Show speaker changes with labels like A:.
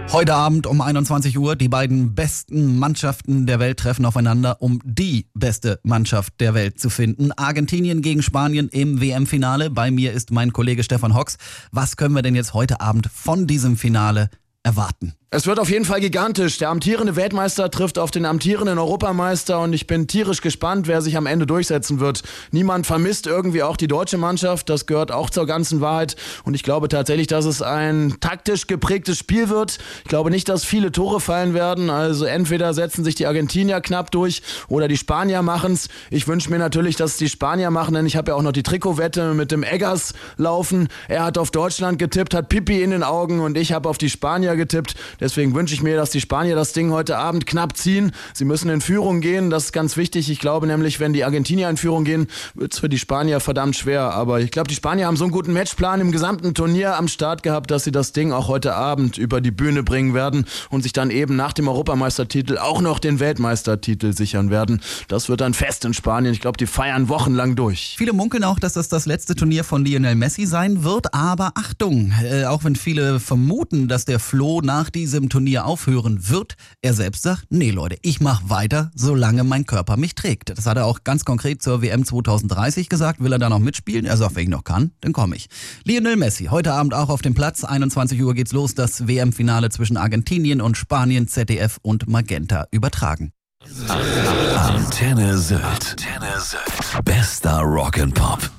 A: Heute Abend um 21 Uhr, die beiden besten Mannschaften der Welt treffen aufeinander, um die beste Mannschaft der Welt zu finden. Argentinien gegen Spanien im WM-Finale. Bei mir ist mein Kollege Stefan Hocks. Was können wir denn jetzt heute Abend von diesem Finale erwarten?
B: Es wird auf jeden Fall gigantisch. Der amtierende Weltmeister trifft auf den amtierenden Europameister und ich bin tierisch gespannt, wer sich am Ende durchsetzen wird. Niemand vermisst irgendwie auch die deutsche Mannschaft, das gehört auch zur ganzen Wahrheit und ich glaube tatsächlich, dass es ein taktisch geprägtes Spiel wird. Ich glaube nicht, dass viele Tore fallen werden, also entweder setzen sich die Argentinier knapp durch oder die Spanier machen's. Ich wünsche mir natürlich, dass die Spanier machen, denn ich habe ja auch noch die Trikotwette mit dem Eggers laufen. Er hat auf Deutschland getippt, hat Pipi in den Augen und ich habe auf die Spanier getippt. Deswegen wünsche ich mir, dass die Spanier das Ding heute Abend knapp ziehen. Sie müssen in Führung gehen, das ist ganz wichtig. Ich glaube nämlich, wenn die Argentinier in Führung gehen, wird es für die Spanier verdammt schwer. Aber ich glaube, die Spanier haben so einen guten Matchplan im gesamten Turnier am Start gehabt, dass sie das Ding auch heute Abend über die Bühne bringen werden und sich dann eben nach dem Europameistertitel auch noch den Weltmeistertitel sichern werden. Das wird ein Fest in Spanien. Ich glaube, die feiern wochenlang durch.
A: Viele munkeln auch, dass das letzte Turnier von Lionel Messi sein wird. Aber Achtung, auch wenn viele vermuten, dass der Flo nach diesem Turnier aufhören wird, er selbst sagt, nee Leute, ich mache weiter, solange mein Körper mich trägt. Das hat er auch ganz konkret zur WM 2030 gesagt. Will er da noch mitspielen? Er sagt, wenn ich noch kann, dann komme ich. Lionel Messi, heute Abend auch auf dem Platz. 21 Uhr geht's los, das WM-Finale zwischen Argentinien und Spanien, ZDF und Magenta übertragen.
C: Antenne Sylt. Bester Rock'n'Pop.